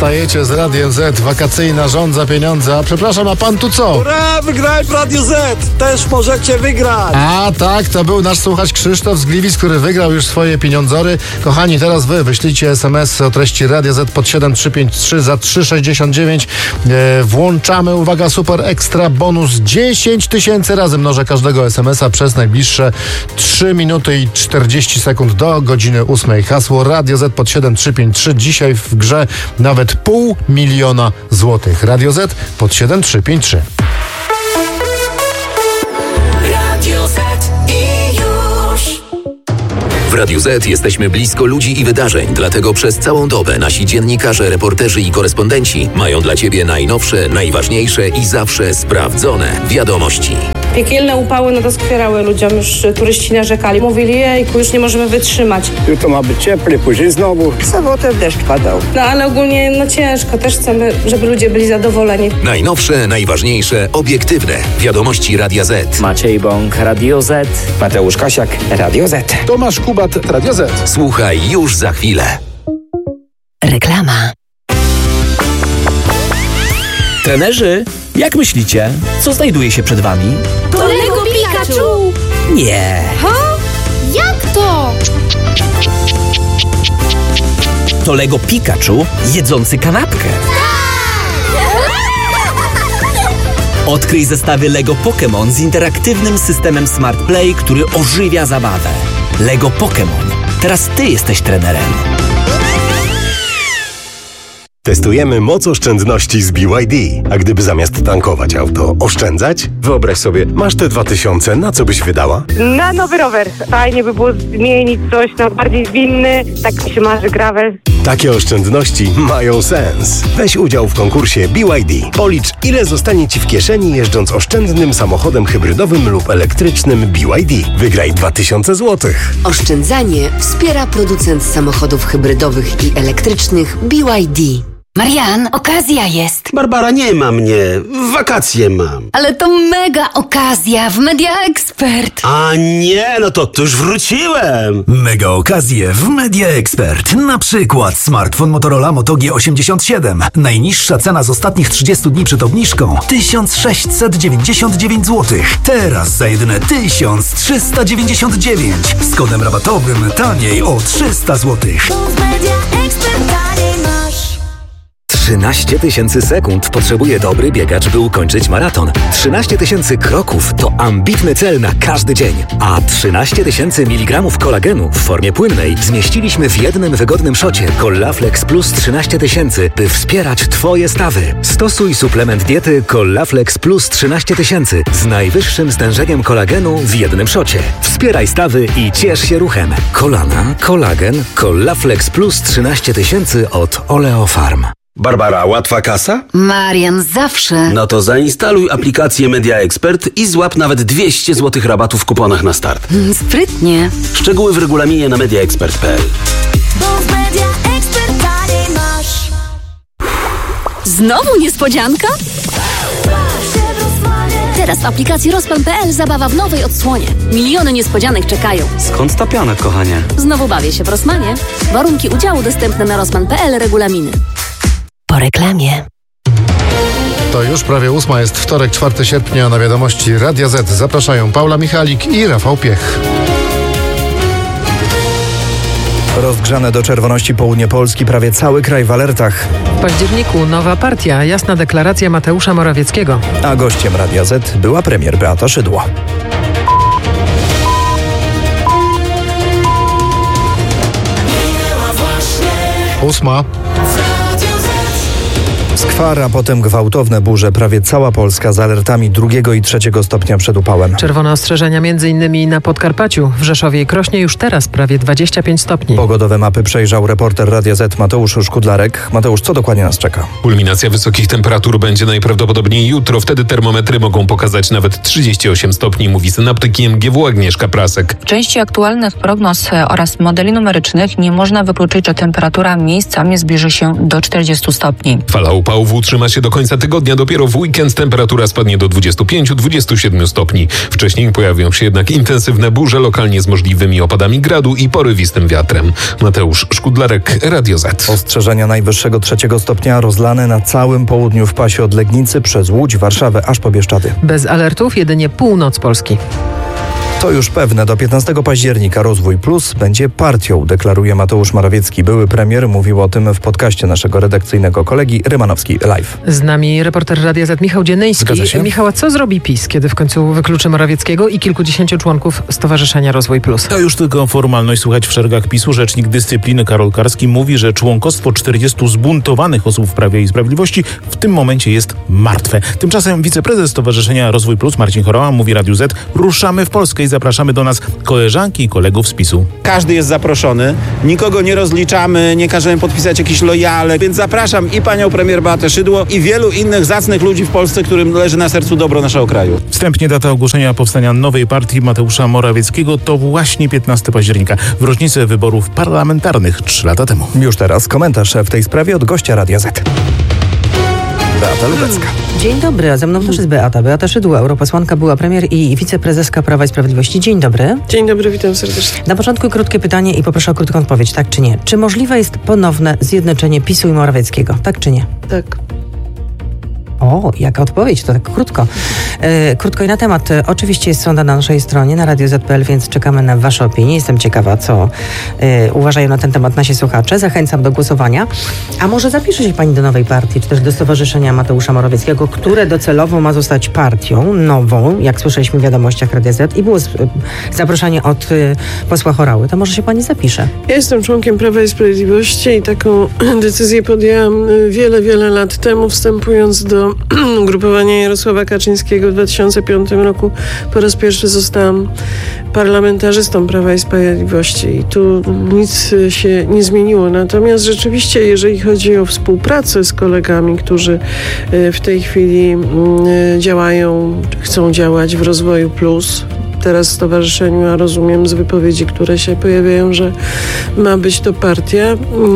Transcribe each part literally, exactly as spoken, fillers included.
Wstajecie z Radiem Z, wakacyjna rząd za pieniądze. A przepraszam, a pan tu co? Ura, wygrałem w Radiu Z! Też możecie wygrać! A tak, to był nasz słuchacz Krzysztof z Gliwic, który wygrał już swoje pieniądzory. Kochani, teraz wy wyślijcie es em es o treści Radia Z pod siedem trzy pięć trzy za trzy sześćdziesiąt dziewięć. E, włączamy, uwaga, super ekstra bonus dziesięć tysięcy razy mnożę każdego es em es a przez najbliższe trzy minuty i czterdzieści sekund do godziny ósmej. Hasło Radio Z pod siedem trzy pięć trzy. Dzisiaj w grze nawet pół miliona złotych. Radio Z pod siedem trzy pięć trzy. Radio Z i już. W Radiu Z jesteśmy blisko ludzi i wydarzeń, dlatego przez całą dobę nasi dziennikarze, reporterzy i korespondenci mają dla Ciebie najnowsze, najważniejsze i zawsze sprawdzone wiadomości. Piekielne upały no doskwierały ludziom, już turyści narzekali. Mówili, jejku, już nie możemy wytrzymać. Jutro ma być cieplej, później znowu. W sobotę deszcz padał. No ale ogólnie no ciężko, też chcemy, żeby ludzie byli zadowoleni. Najnowsze, najważniejsze, obiektywne wiadomości Radia Z. Maciej Bąk, Radio Z. Mateusz Kosiak, Radio Z. Tomasz Kubat, Radio Z. Słuchaj już za chwilę. Reklama. Trenerzy, jak myślicie, co znajduje się przed wami? To Lego Pikachu! Nie. Ha? Jak to? To Lego Pikachu jedzący kanapkę. Odkryj zestawy Lego Pokémon z interaktywnym systemem Smart Play, który ożywia zabawę. Lego Pokémon. Teraz ty jesteś trenerem. Testujemy moc oszczędności z B Y D. A gdyby zamiast tankować auto oszczędzać? Wyobraź sobie, masz te dwa tysiące, na co byś wydała? Na nowy rower. Fajnie by było zmienić coś na bardziej zwinny. Tak mi się marzy gravel. Takie oszczędności mają sens. Weź udział w konkursie B Y D. Policz, ile zostanie Ci w kieszeni jeżdżąc oszczędnym samochodem hybrydowym lub elektrycznym B Y D. Wygraj dwa tysiące złotych. Oszczędzanie wspiera producent samochodów hybrydowych i elektrycznych B Y D. Marian, okazja jest. Barbara, nie ma mnie. Wakacje mam. Ale to mega okazja w Media Expert. A nie, no to, to już wróciłem. Mega okazje w Media Expert. Na przykład smartfon Motorola Moto G osiemdziesiąt siedem. Najniższa cena z ostatnich trzydziestu dni przed obniżką tysiąc sześćset dziewięćdziesiąt dziewięć złotych. Teraz za jedyne tysiąc trzysta dziewięćdziesiąt dziewięć. Z kodem rabatowym taniej o trzysta złotych. trzynaście tysięcy sekund potrzebuje dobry biegacz, by ukończyć maraton. trzynaście tysięcy kroków to ambitny cel na każdy dzień. A trzynaście tysięcy miligramów kolagenu w formie płynnej zmieściliśmy w jednym wygodnym szocie Collaflex Plus trzynaście tysięcy, by wspierać Twoje stawy. Stosuj suplement diety Collaflex Plus trzynaście tysięcy z najwyższym stężeniem kolagenu w jednym szocie. Wspieraj stawy i ciesz się ruchem. Kolana, kolagen, Collaflex Plus trzynaście tysięcy od Oleofarm. Barbara, łatwa kasa? Marian, zawsze. No to zainstaluj aplikację Media Expert i złap nawet dwieście złotych rabatu w kuponach na start. Sprytnie. Szczegóły w regulaminie na mediaexpert kropka p l. Znowu niespodzianka? Teraz w aplikacji Rozpan kropka p l zabawa w nowej odsłonie. Miliony niespodzianek czekają. Skąd ta pianek, kochanie? Znowu bawię się w Rosmanie. Warunki udziału dostępne na rozpan kropka p l, regulaminy. Po reklamie. To już prawie ósma, jest wtorek, czwartego sierpnia, na wiadomości Radia Z. Zapraszają Paula Michalik i Rafał Piech. Rozgrzane do czerwoności południe Polski, prawie cały kraj w alertach. W październiku nowa partia, jasna deklaracja Mateusza Morawieckiego. A gościem Radia Z była premier Beata Szydło. Ósma. Skwar, a potem gwałtowne burze. Prawie cała Polska z alertami drugiego i trzeciego stopnia przed upałem. Czerwone ostrzeżenia m.in. na Podkarpaciu. W Rzeszowie i Krośnie już teraz prawie dwadzieścia pięć stopni. Pogodowe mapy przejrzał reporter Radia Z Mateusz Szkudlarek. Mateusz, co dokładnie nas czeka? Kulminacja wysokich temperatur będzie najprawdopodobniej jutro. Wtedy termometry mogą pokazać nawet trzydzieści osiem stopni, mówi synaptyk I M G W Agnieszka Prasek. W części aktualnych prognoz oraz modeli numerycznych nie można wykluczyć, że temperatura miejscami zbliży się do czterdziestu stopni. Fala upałów Upałów utrzyma się do końca tygodnia. Dopiero w weekend temperatura spadnie do dwudziestu pięciu do dwudziestu siedmiu stopni. Wcześniej pojawią się jednak intensywne burze, lokalnie z możliwymi opadami gradu i porywistym wiatrem. Mateusz Szkudlarek, Radio Z. Ostrzeżenia najwyższego trzeciego stopnia rozlane na całym południu w pasie od Legnicy przez Łódź, Warszawę aż po Bieszczady. Bez alertów jedynie północ Polski. To już pewne. Do piętnastego października Rozwój Plus będzie partią, deklaruje Mateusz Morawiecki. Były premier mówił o tym w podcaście naszego redakcyjnego kolegi Rymanowski Live. Z nami reporter Radia Z Michał Dzienyński. Michała, co zrobi PiS, kiedy w końcu wykluczy Morawieckiego i kilkudziesięciu członków Stowarzyszenia Rozwój Plus? To już tylko formalność. Słuchać w szeregach PiSu rzecznik dyscypliny Karol Karski mówi, że członkostwo czterdziestu zbuntowanych osób w Prawie i Sprawiedliwości w tym momencie jest martwe. Tymczasem wiceprezes Stowarzyszenia Rozwój Plus Marcin Choroła mówi Radiu Z: ruszamy w Polskę i zapraszamy do nas koleżanki i kolegów z PiSu. Każdy jest zaproszony, nikogo nie rozliczamy, nie każemy podpisać jakichś lojale, więc zapraszam i panią premier Beatę Szydło i wielu innych zacnych ludzi w Polsce, którym leży na sercu dobro naszego kraju. Wstępnie data ogłoszenia powstania nowej partii Mateusza Morawieckiego to właśnie piętnastego października, w rocznicę wyborów parlamentarnych trzy lata temu. Już teraz komentarz w tej sprawie od gościa Radia Z. Beata Lubecka. Dzień dobry, a ze mną też jest Beata. Beata Szydło, europosłanka, była premier i wiceprezeska Prawa i Sprawiedliwości. Dzień dobry. Dzień dobry, witam serdecznie. Na początku krótkie pytanie i poproszę o krótką odpowiedź, tak czy nie? Czy możliwe jest ponowne zjednoczenie PiSu i Morawieckiego, tak czy nie? Tak. O, jaka odpowiedź, to tak krótko. E, krótko i na temat. E, oczywiście jest sonda na naszej stronie, na radio zet kropka pe el, więc czekamy na wasze opinie. Jestem ciekawa, co e, uważają na ten temat nasi słuchacze. Zachęcam do głosowania. A może zapisze się pani do nowej partii, czy też do Stowarzyszenia Mateusza Morawieckiego, które docelowo ma zostać partią nową, jak słyszeliśmy w wiadomościach Radia Z i było z, e, zaproszenie od e, posła Horały. To może się pani zapisze. Ja jestem członkiem Prawa i Sprawiedliwości i taką decyzję podjęłam wiele, wiele lat temu, wstępując do ugrupowania Jarosława Kaczyńskiego w dwa tysiące piątym roku. Po raz pierwszy zostałam parlamentarzystą Prawa i Sprawiedliwości i tu nic się nie zmieniło. Natomiast rzeczywiście, jeżeli chodzi o współpracę z kolegami, którzy w tej chwili działają, chcą działać w Rozwoju Plus, teraz w stowarzyszeniu, a rozumiem z wypowiedzi, które się pojawiają, że ma być to partia.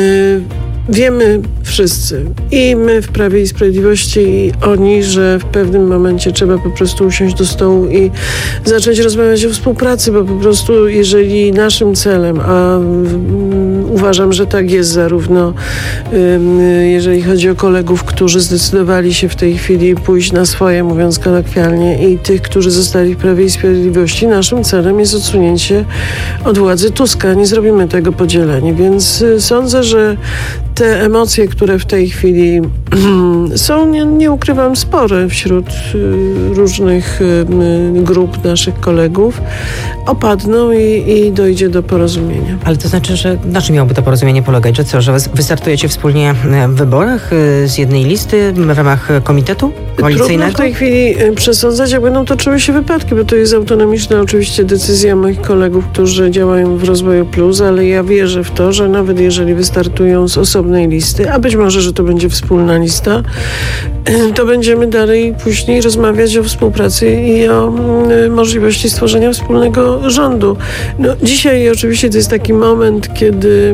Wiemy wszyscy, i my w Prawie i Sprawiedliwości, i oni, że w pewnym momencie trzeba po prostu usiąść do stołu i zacząć rozmawiać o współpracy, bo po prostu jeżeli naszym celem, a uważam, że tak jest zarówno jeżeli chodzi o kolegów, którzy zdecydowali się w tej chwili pójść na swoje, mówiąc kolokwialnie, i tych, którzy zostali w Prawie i Sprawiedliwości, naszym celem jest odsunięcie od władzy Tuska. Nie zrobimy tego podzielenia, więc sądzę, że te emocje, które w tej chwili są, nie, nie ukrywam, spore wśród różnych grup naszych kolegów, opadną i, i dojdzie do porozumienia. Ale to znaczy, że na czym miałoby to porozumienie polegać? Że co, że wystartujecie wspólnie w wyborach z jednej listy w ramach komitetu koalicyjnego? Trudno w tej chwili przesądzać, jak będą toczyły się wypadki, bo to jest autonomiczna oczywiście decyzja moich kolegów, którzy działają w Rozwoju Plus, ale ja wierzę w to, że nawet jeżeli wystartują z osobnej listy, a być może, że to będzie wspólna lista, to będziemy dalej później rozmawiać o współpracy i o możliwości stworzenia wspólnego rządu. No, dzisiaj oczywiście to jest taki moment, kiedy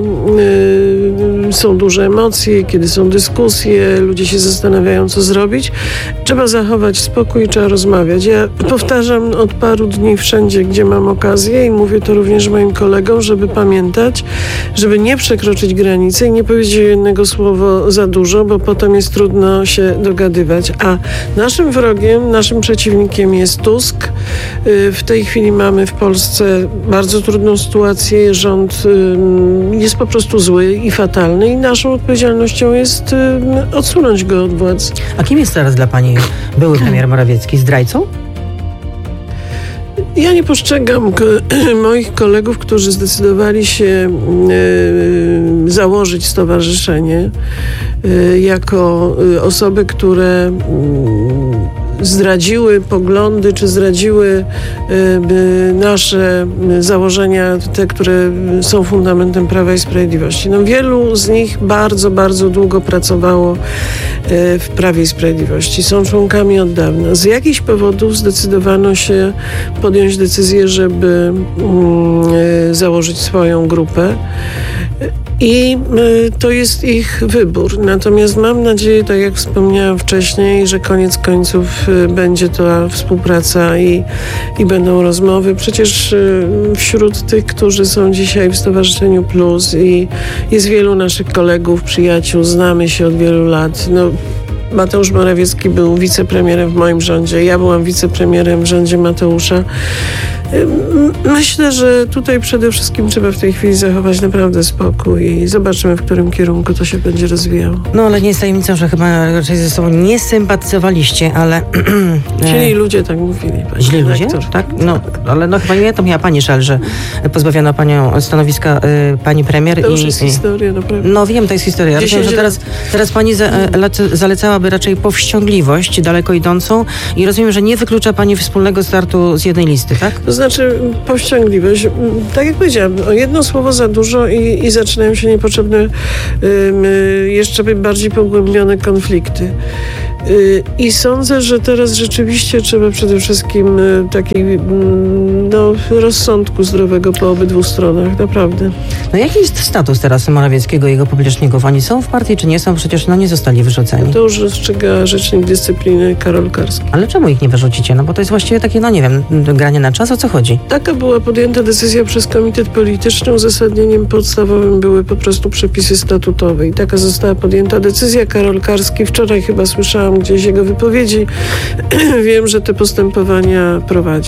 y, są duże emocje, kiedy są dyskusje, ludzie się zastanawiają, co zrobić. Trzeba zachować spokój, trzeba rozmawiać. Ja powtarzam od paru dni wszędzie, gdzie mam okazję, i mówię to również moim kolegom, żeby pamiętać, żeby nie przekroczyć granicy i nie powiedzieć jednego słowa za dużo, bo potem jest trudno się dogadywać. A naszym wrogiem, naszym przeciwnikiem jest Tusk. W tej chwili mamy w Polsce bardzo trudną sytuację. Rząd jest po prostu zły i fatalny i naszą odpowiedzialnością jest odsunąć go od władzy. A kim jest teraz dla pani były premier Morawiecki? Zdrajcą? Ja nie postrzegam ko- moich kolegów, którzy zdecydowali się y, założyć stowarzyszenie y, jako y, osoby, które y, zdradziły poglądy, czy zdradziły y, y, nasze założenia, te, które są fundamentem Prawa i Sprawiedliwości. No, wielu z nich bardzo, bardzo długo pracowało y, w Prawie i Sprawiedliwości. Są członkami od dawna. Z jakichś powodów zdecydowano się podjąć decyzję, żeby y, założyć swoją grupę. I y, to jest ich wybór. Natomiast mam nadzieję, tak jak wspomniałam wcześniej, że koniec końców y, będzie to współpraca i, i będą rozmowy. Przecież y, wśród tych, którzy są dzisiaj w Stowarzyszeniu Plus i jest wielu naszych kolegów, przyjaciół, znamy się od wielu lat. No, Mateusz Morawiecki był wicepremierem w moim rządzie, ja byłam wicepremierem w rządzie Mateusza. Myślę, że tutaj przede wszystkim trzeba w tej chwili zachować naprawdę spokój i zobaczymy, w którym kierunku to się będzie rozwijało. No ale nie jest tajemnicą, że chyba raczej ze sobą nie sympatyzowaliście, ale... Źli ludzie tak mówili. Źli ludzie? Tak? No, ale no chyba nie to miała pani żal, że pozbawiono panią stanowiska y, pani premier. To już i, jest historia, naprawdę. No wiem, to jest historia. Rozumiem, że teraz, teraz pani za, zalecałaby raczej powściągliwość daleko idącą i rozumiem, że nie wyklucza pani wspólnego startu z jednej listy, tak? To znaczy powściągliwość. Tak jak powiedziałam, o jedno słowo za dużo i, i zaczynają się niepotrzebne, y, jeszcze bardziej pogłębione konflikty. Y, I sądzę, że teraz rzeczywiście trzeba przede wszystkim y, takiej no, rozsądku zdrowego po obydwu stronach, naprawdę. No jaki jest status teraz Morawieckiego i jego popleczników? Oni są w partii, czy nie są? Przecież no nie zostali wyrzuceni. To już rozstrzyga rzecznik dyscypliny Karol Karski. Ale czemu ich nie wyrzucicie? No bo to jest właściwie takie, no nie wiem, granie na czas, o co chodzi? Taka była podjęta decyzja przez komitet polityczny. Uzasadnieniem podstawowym były po prostu przepisy statutowe. I taka została podjęta decyzja. Karol Karski, wczoraj chyba słyszałam gdzieś jego wypowiedzi. Wiem, że te postępowania prowadzi.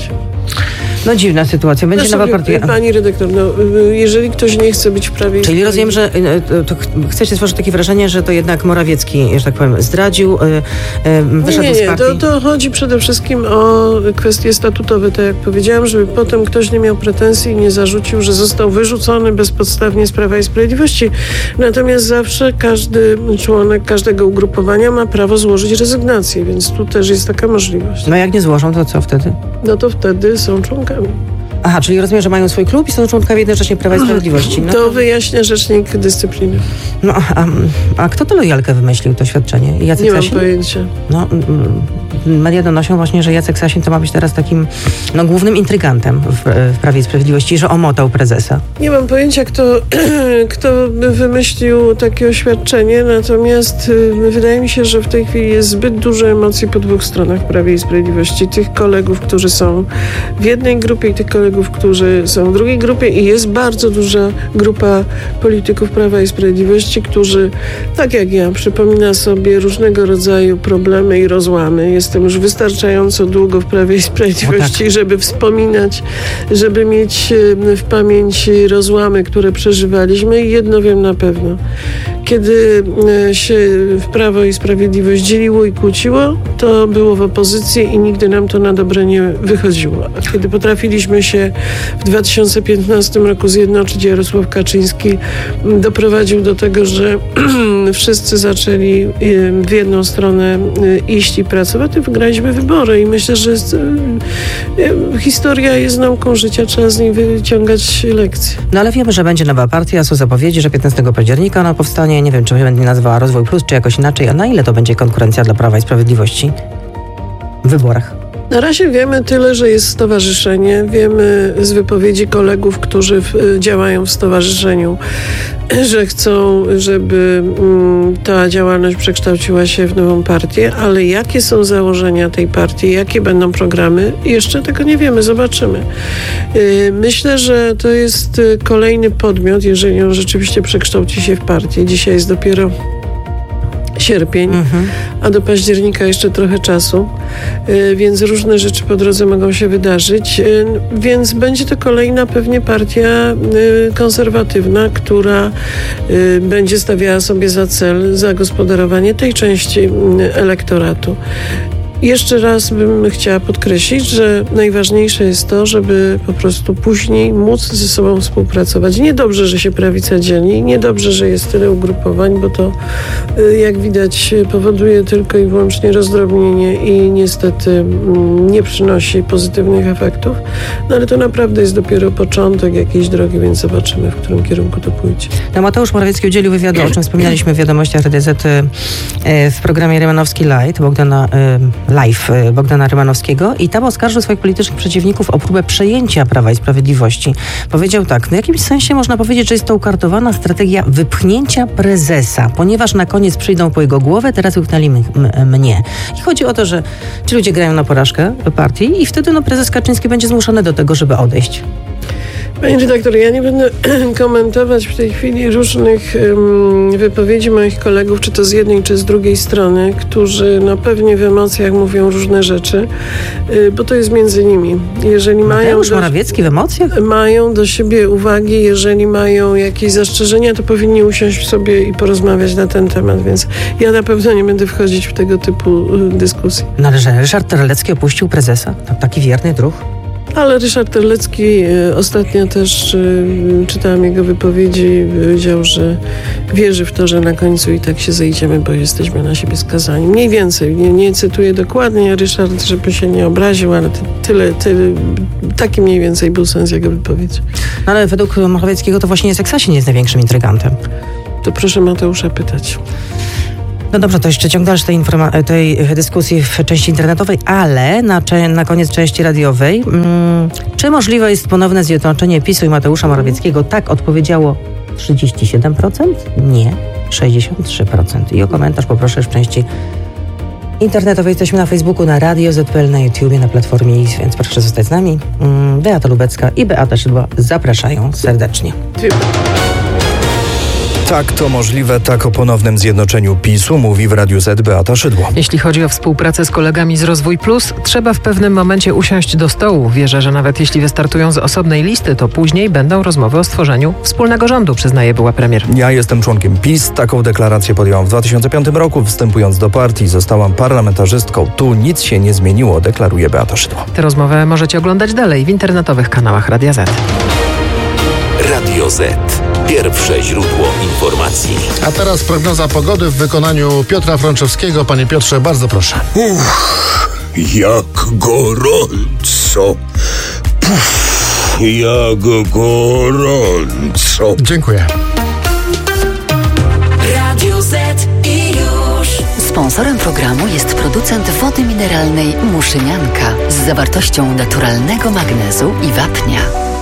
No dziwna sytuacja. Będzie no nowa partia. Pani redaktor, no, jeżeli ktoś nie chce być w prawie... Czyli rozumiem, że to chcecie stworzyć takie wrażenie, że to jednak Morawiecki, że tak powiem, zdradził, wyszedł nie, nie, z partii? Nie, to, to chodzi przede wszystkim o kwestie statutowe, tak jak powiedziałam, żeby potem ktoś nie miał pretensji i nie zarzucił, że został wyrzucony bezpodstawnie z Prawa i Sprawiedliwości. Natomiast zawsze każdy członek każdego ugrupowania ma prawo złożyć rezygnację, więc tu też jest taka możliwość. No jak nie złożą, to co wtedy? No to wtedy są członkami. Aha, czyli rozumiem, że mają swój klub i są członkami jednocześnie Prawa i Sprawiedliwości. No. To wyjaśnia rzecznik dyscypliny. No, a, a kto tę lojalkę wymyślił, to świadczenie? Jacek Nie Sasin? mam pojęcia. No, media donoszą właśnie, że Jacek Sasin to ma być teraz takim no, głównym intrygantem w, w Prawie i Sprawiedliwości, że omotał prezesa. Nie mam pojęcia, kto, kto wymyślił takie oświadczenie, natomiast y, wydaje mi się, że w tej chwili jest zbyt dużo emocji po dwóch stronach w Prawie i Sprawiedliwości. Tych kolegów, którzy są w jednej grupie i tych kolegów, którzy są w drugiej grupie i jest bardzo duża grupa polityków Prawa i Sprawiedliwości, którzy, tak jak ja, przypomina sobie różnego rodzaju problemy i rozłamy. Jestem już wystarczająco długo w Prawie i Sprawiedliwości, tak, żeby wspominać, żeby mieć w pamięci rozłamy, które przeżywaliśmy i jedno wiem na pewno. Kiedy się w Prawo i Sprawiedliwość dzieliło i kłóciło, to było w opozycji i nigdy nam to na dobre nie wychodziło. A kiedy potrafiliśmy się w dwa tysiące piętnastym roku zjednoczyć, Jarosław Kaczyński doprowadził do tego, że wszyscy zaczęli w jedną stronę iść i pracować, i wygraliśmy wybory. I myślę, że historia jest nauką życia, trzeba z niej wyciągać lekcje. No ale wiemy, że będzie nowa partia, są zapowiedzi, że piętnastego października ona powstanie. Nie wiem, czy będzie nazwała Rozwój Plus, czy jakoś inaczej. A na ile to będzie konkurencja dla Prawa i Sprawiedliwości w wyborach? Na razie wiemy tyle, że jest stowarzyszenie. Wiemy z wypowiedzi kolegów, którzy w, działają w stowarzyszeniu, że chcą, żeby mm, ta działalność przekształciła się w nową partię, ale jakie są założenia tej partii, jakie będą programy, jeszcze tego nie wiemy, zobaczymy. Yy, myślę, że to jest kolejny podmiot, jeżeli on rzeczywiście przekształci się w partię. Dzisiaj jest dopiero sierpień, mhm. a do października jeszcze trochę czasu, yy, więc różne rzeczy po drodze mogą się wydarzyć, yy, więc będzie to kolejna pewnie partia yy, konserwatywna, która yy, będzie stawiała sobie za cel zagospodarowanie tej części yy, elektoratu. Jeszcze raz bym chciała podkreślić, że najważniejsze jest to, żeby po prostu później móc ze sobą współpracować. Niedobrze, że się prawica dzieli, niedobrze, że jest tyle ugrupowań, bo to, jak widać, powoduje tylko i wyłącznie rozdrobnienie i niestety nie przynosi pozytywnych efektów. No ale to naprawdę jest dopiero początek jakiejś drogi, więc zobaczymy, w którym kierunku to pójdzie. No, Mateusz Morawiecki udzielił wywiadu, o czym wspominaliśmy w wiadomościach Radia Z w programie Rymanowski Light. Bogdana live Bogdana Rymanowskiego i tam oskarżył swoich politycznych przeciwników o próbę przejęcia Prawa i Sprawiedliwości. Powiedział tak, w jakimś sensie można powiedzieć, że jest to ukartowana strategia wypchnięcia prezesa, ponieważ na koniec przyjdą po jego głowę, teraz wypchnęli m- m- mnie. I chodzi o to, że ci ludzie grają na porażkę partii i wtedy no, prezes Kaczyński będzie zmuszony do tego, żeby odejść. Panie redaktor, ja nie będę komentować w tej chwili różnych um, wypowiedzi moich kolegów, czy to z jednej, czy z drugiej strony, którzy no, pewnie w emocjach mówią różne rzeczy, y, bo to jest między nimi. Jeżeli mają do, Morawiecki w emocjach? Mają do siebie uwagi, jeżeli mają jakieś zastrzeżenia, to powinni usiąść sobie i porozmawiać na ten temat, więc ja na pewno nie będę wchodzić w tego typu y, dyskusje. No ale że Ryszard Terlecki opuścił prezesa? To taki wierny druh? Ale Ryszard Terlecki y, ostatnio też y, czytałam jego wypowiedzi, powiedział, że wierzy w to, że na końcu i tak się zejdziemy, bo jesteśmy na siebie skazani. Mniej więcej, nie, nie cytuję dokładnie Ryszard, żeby się nie obraził, ale ty, tyle, tyle, taki mniej więcej był sens jego wypowiedzi. No ale według Morawieckiego to właśnie jest Sasin jest największym intrygantem. To proszę Mateusza pytać. No dobrze, to jeszcze ciąg dalszy tej, informa- tej dyskusji w części internetowej, ale na, cze- na koniec części radiowej. Hmm, czy możliwe jest ponowne zjednoczenie PiSu i Mateusza Morawieckiego? Tak odpowiedziało trzydzieści siedem procent, nie sześćdziesiąt trzy procent. I o komentarz poproszę w części internetowej. Jesteśmy na Facebooku, na Radio Z P L, na YouTubie, na Platformie X, więc proszę zostać z nami. Hmm, Beata Lubecka i Beata Szydło zapraszają serdecznie. Tak, to możliwe, tak o ponownym zjednoczeniu PiSu mówi w Radiu Z Beata Szydło. Jeśli chodzi o współpracę z kolegami z Rozwój Plus, trzeba w pewnym momencie usiąść do stołu. Wierzę, że nawet jeśli wystartują z osobnej listy, to później będą rozmowy o stworzeniu wspólnego rządu, przyznaje była premier. Ja jestem członkiem PiS. Taką deklarację podjęłam w dwa tysiące piątym roku. Wstępując do partii, zostałam parlamentarzystką. Tu nic się nie zmieniło, deklaruje Beata Szydło. Tę rozmowę możecie oglądać dalej w internetowych kanałach Radia Z. Radio Z. Pierwsze źródło informacji. A teraz prognoza pogody w wykonaniu Piotra Frączewskiego. Panie Piotrze, bardzo proszę. Uff, jak gorąco. Puff, jak gorąco. Dziękuję. Radio Z i już. Sponsorem programu jest producent wody mineralnej Muszynianka z zawartością naturalnego magnezu i wapnia.